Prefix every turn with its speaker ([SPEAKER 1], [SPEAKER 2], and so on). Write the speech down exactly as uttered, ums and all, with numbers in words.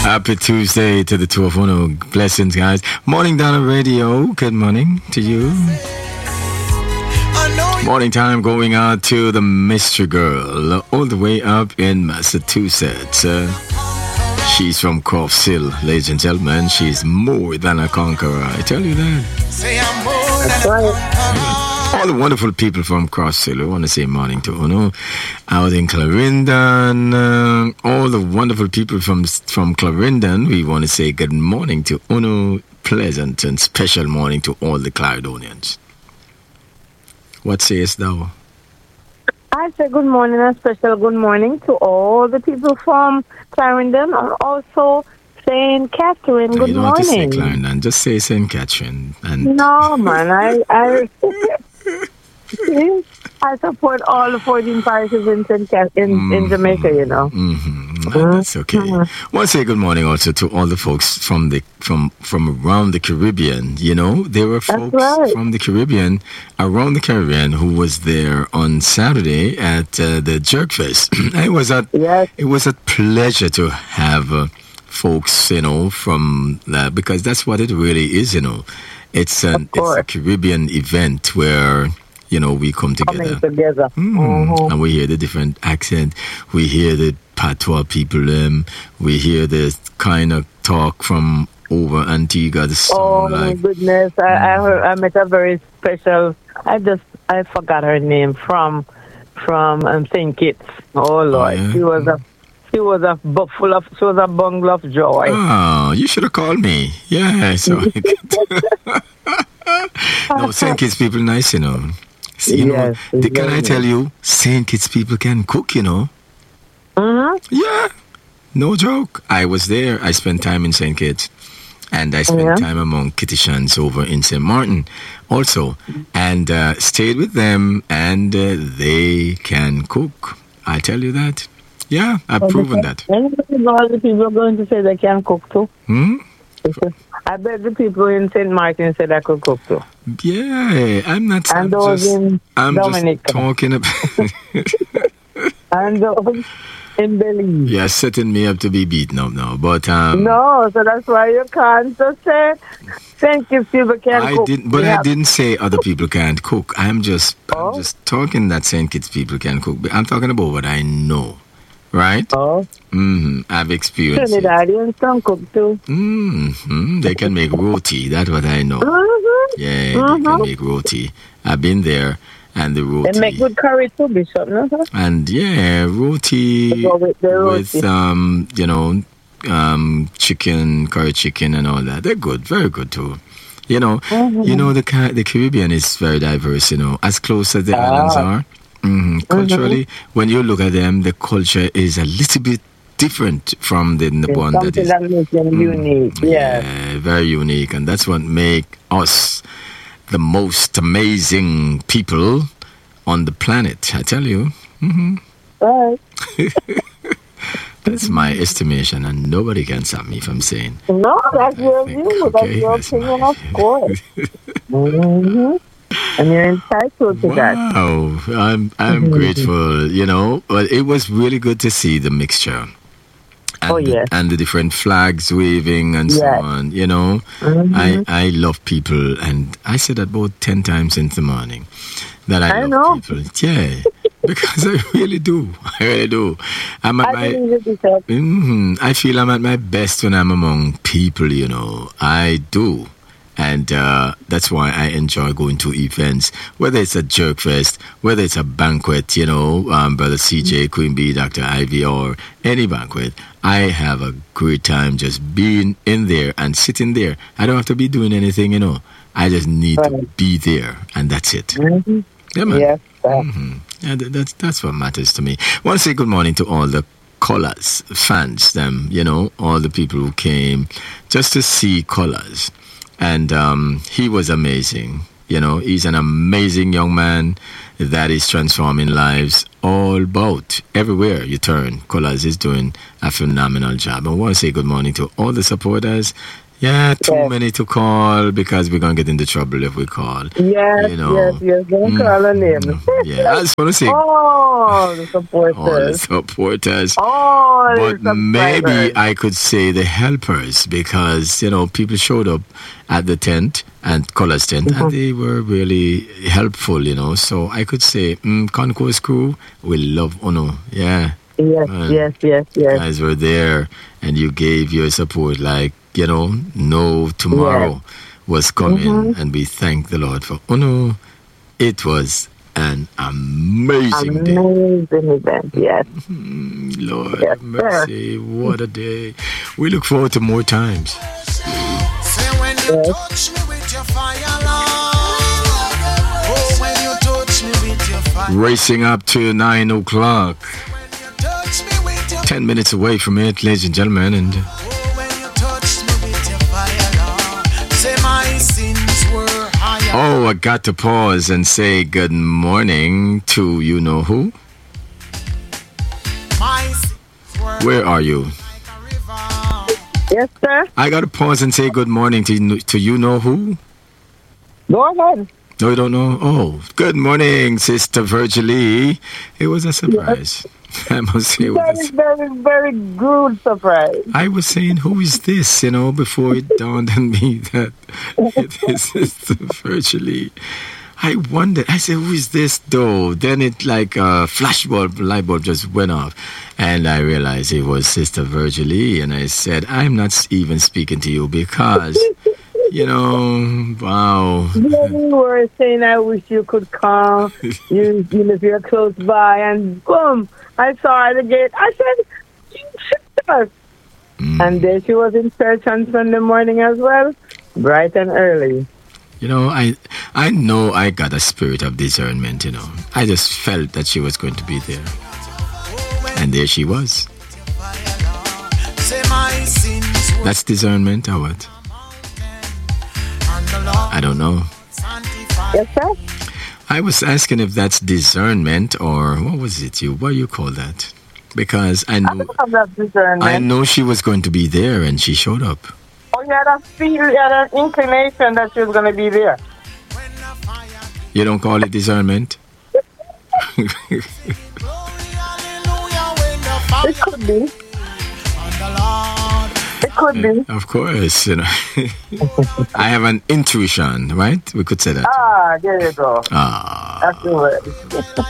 [SPEAKER 1] Happy Tuesday to the two of Uno. Blessings, guys. Morning down on radio. Good morning to you. Morning time going out to the mystery girl all the way up in Massachusetts. Uh, she's from Crofts Hill, ladies and gentlemen. She's more than a conqueror. I tell you that.
[SPEAKER 2] That's right.
[SPEAKER 1] All the wonderful people from Crofts Hill, I want to say morning to Uno. Out in Clarendon, uh, all the wonderful people from from Clarendon, we want to say good morning to Uno. Pleasant and special morning to all the Clarendonians. What sayest thou?
[SPEAKER 2] I say good morning, a special good morning to all the people from Clarendon and also Saint Catherine. Good
[SPEAKER 1] you don't
[SPEAKER 2] morning.
[SPEAKER 1] have to say Clarendon, just say Saint Catherine. And
[SPEAKER 2] no, man, I I, I support all the fourteen parishes in Saint Cat in, mm-hmm. in Jamaica, you know.
[SPEAKER 1] Mm-hmm. That's okay. Mm-hmm. I want to say good morning also to all the folks from the from from around the Caribbean. You know, there were folks right. from the Caribbean, around the Caribbean, who was there on Saturday at uh, the Jerk Fest. it was a yes. it was a pleasure to have uh, folks, you know, from that, because that's what it really is. You know, it's an it's a Caribbean event where, you know, we come together,
[SPEAKER 2] together.
[SPEAKER 1] Mm. Mm-hmm. And we hear the different accent, we hear the patois people, um, we hear the kind of talk from over Antigua. The sound
[SPEAKER 2] oh
[SPEAKER 1] like,
[SPEAKER 2] my goodness! I, mm. I heard, I met a very special. I just I forgot her name from from um, Saint Kitts. Oh Lord, oh, yeah? she was a she was a bu- full of she was a bundle of joy.
[SPEAKER 1] Oh, you should have called me. Yeah, so no, Saint Kitts people nice, you know. See, you yes, know, they, can I tell you, Saint Kitts people can cook, you know.
[SPEAKER 2] Mm-hmm.
[SPEAKER 1] Yeah, no joke. I was there. I spent time in Saint Kitts, and I spent
[SPEAKER 2] yeah.
[SPEAKER 1] time among Kittitians over in Saint Martin also, and uh, stayed with them, and uh, they can cook. I tell you that. Yeah, I've well, proven that.
[SPEAKER 2] All the people are going to say they can cook too.
[SPEAKER 1] Hmm?
[SPEAKER 2] I bet the people in Saint Martin said I could cook too.
[SPEAKER 1] Yeah, I'm not.
[SPEAKER 2] And
[SPEAKER 1] I'm
[SPEAKER 2] those
[SPEAKER 1] just,
[SPEAKER 2] in
[SPEAKER 1] I'm
[SPEAKER 2] Dominica.
[SPEAKER 1] just talking about.
[SPEAKER 2] And those in Belize.
[SPEAKER 1] You're setting me up to be beaten up now, but um.
[SPEAKER 2] No, so that's why you can't just say Saint Kitts people can
[SPEAKER 1] I
[SPEAKER 2] cook.
[SPEAKER 1] didn't, but
[SPEAKER 2] yeah.
[SPEAKER 1] I didn't say other people can't cook. I'm just,
[SPEAKER 2] oh.
[SPEAKER 1] I'm just talking that Saint Kitts people can cook. I'm talking about what I know. Right?
[SPEAKER 2] Oh.
[SPEAKER 1] Mm-hmm. I've experienced it.
[SPEAKER 2] Trinidadians can cook too.
[SPEAKER 1] Mm-hmm. They can make roti. That's what I know.
[SPEAKER 2] Mm-hmm.
[SPEAKER 1] Yeah,
[SPEAKER 2] mm-hmm.
[SPEAKER 1] they can make roti. I've been there, and the roti.
[SPEAKER 2] They make good curry too, Bishop. No?
[SPEAKER 1] And yeah, roti
[SPEAKER 2] with,
[SPEAKER 1] with um, you know, um, chicken, curry chicken, and all that. They're good, very good too. You know, mm-hmm. you know the the Caribbean is very diverse. You know, as close as the ah. islands are. Mm-hmm. Culturally, mm-hmm. when you look at them, the culture is a little bit different from the, the one that is
[SPEAKER 2] that makes them mm, unique. Yeah.
[SPEAKER 1] yeah, very unique, and that's what make us the most amazing people on the planet. I tell you. Mm-hmm.
[SPEAKER 2] Right.
[SPEAKER 1] That's my estimation, and nobody can stop me from saying.
[SPEAKER 2] No, that's your view. That's your opinion, of course. Mm-hmm. And you're entitled to
[SPEAKER 1] wow.
[SPEAKER 2] that.
[SPEAKER 1] Wow, I'm I'm grateful. You know, but it was really good to see the mixture. And
[SPEAKER 2] oh yes,
[SPEAKER 1] the, and the different flags waving and yes. so on. You know,
[SPEAKER 2] mm-hmm.
[SPEAKER 1] I I love people, and I said that about ten times in the morning that I,
[SPEAKER 2] I
[SPEAKER 1] love
[SPEAKER 2] know.
[SPEAKER 1] people. Yeah, because I really do. I really do. I'm at
[SPEAKER 2] I
[SPEAKER 1] my.
[SPEAKER 2] mm-hmm,
[SPEAKER 1] I feel I'm at my best when I'm among people. You know, I do. And uh, that's why I enjoy going to events, whether it's a jerk fest, whether it's a banquet, you know, um, Brother C J, Queen Bee, Doctor Ivy, or any banquet. I have a great time just being in there and sitting there. I don't have to be doing anything, you know. I just need right. to be there, and that's it.
[SPEAKER 2] Mm-hmm.
[SPEAKER 1] Yeah, man.
[SPEAKER 2] Yes,
[SPEAKER 1] mm-hmm. Yeah, that, that's, that's what matters to me. I want to say good morning to all the Colors fans, them, you know, all the people who came just to see Colors. And um, he was amazing. You know, he's an amazing young man that is transforming lives all about. Everywhere you turn, Colors is doing a phenomenal job. I want to say good morning to all the supporters. Yeah, too
[SPEAKER 2] yes.
[SPEAKER 1] many to call because we're going to get into trouble if we call.
[SPEAKER 2] Yes,
[SPEAKER 1] you know.
[SPEAKER 2] yes, yes. Don't
[SPEAKER 1] mm,
[SPEAKER 2] call a name.
[SPEAKER 1] Yeah, I just want to say.
[SPEAKER 2] Oh, the supporters.
[SPEAKER 1] All the supporters.
[SPEAKER 2] Oh,
[SPEAKER 1] but maybe I could say the helpers because, you know, people showed up at the tent and Colors tent mm-hmm. and they were really helpful, you know. So I could say, mm, Concourse crew, we love Uno. Yeah.
[SPEAKER 2] Yes, Man, yes, yes, yes.
[SPEAKER 1] You guys were there and you gave your support like, you know, no tomorrow yes. was coming, mm-hmm. and we thank the Lord for Uno. It was an amazing,
[SPEAKER 2] amazing
[SPEAKER 1] day.
[SPEAKER 2] Amazing event, yes.
[SPEAKER 1] Mm-hmm. Lord yes, mercy, sir. What a day. We look forward to more times.
[SPEAKER 3] Say when you yes. touch me with your fire, oh, when you touch me with your fire.
[SPEAKER 1] Racing up to nine o'clock. Ten minutes away from it, ladies and gentlemen, and oh, I got to pause and say good morning to you know who? Where are you?
[SPEAKER 2] Yes, sir.
[SPEAKER 1] I got to pause and say good morning to to you know who?
[SPEAKER 2] Go ahead.
[SPEAKER 1] No, you don't know? Oh, good morning, Sister Virgilie. It was a surprise. Yes. I must say, it
[SPEAKER 2] was very, very, very good surprise.
[SPEAKER 1] I was saying, who is this? You know, before it dawned on me that it is Sister Virgilie. I wondered. I said, who is this though? Then it like a flashbulb, light bulb just went off, and I realized it was Sister Virgilie. And I said, I'm not even speaking to you because. You know, wow.
[SPEAKER 2] Yeah, you were saying, I wish you could come. you, you live here close by, and boom, I saw her at the gate. I said, Jesus. Mm. And there she was in church on Sunday morning as well, bright and early.
[SPEAKER 1] You know, I I know I got a spirit of discernment, you know. I just felt that she was going to be there. And there she was. That's discernment or what? I don't know.
[SPEAKER 2] Yes, sir?
[SPEAKER 1] I was asking if that's discernment or what was it you what you call that? Because I know
[SPEAKER 2] I, don't
[SPEAKER 1] I know she was going to be there and she showed up.
[SPEAKER 2] Oh, you had a feel, you had an inclination that she was going to be there.
[SPEAKER 1] You don't call it discernment?
[SPEAKER 2] It could be. It could be.
[SPEAKER 1] Of course, you know. I have an intuition, right? We could say that.
[SPEAKER 2] Ah, there you go.
[SPEAKER 1] Ah.
[SPEAKER 2] That's the word.